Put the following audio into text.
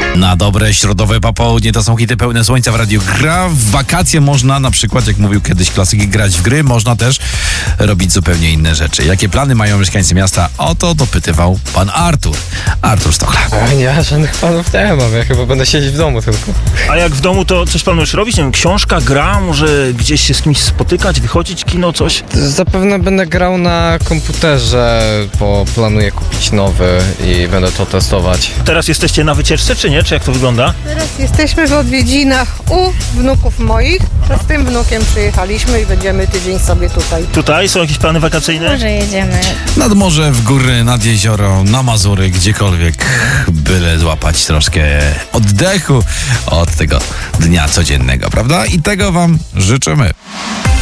Na dobre środowe popołudnie to są hity pełne słońca w Radiu Gra. W wakacje można na przykład, jak mówił kiedyś klasyk, grać w gry. Można też robić zupełnie inne rzeczy. Jakie plany mają mieszkańcy miasta? O to dopytywał pan Artur. Artur Stochla. Ja żadnych planów nie mam, ja chyba będę siedzieć w domu tylko. A jak w domu, to coś planujesz robić? Nie wiem, książka, gra, może gdzieś się z kimś spotykać, wychodzić, kino, coś? Zapewne będę grał na komputerze, bo planuję kupić nowy i będę to testować. Teraz jesteście na wycieczce, czy nie? Czy jak to wygląda? Teraz jesteśmy w odwiedzinach u wnuków moich. Z tym wnukiem przyjechaliśmy i będziemy tydzień sobie tutaj. Tutaj są jakieś plany wakacyjne? Może jedziemy. Nad morze, w góry, nad jezioro, na Mazury, gdziekolwiek. Byle złapać troszkę oddechu od tego dnia codziennego, prawda? I tego wam życzymy.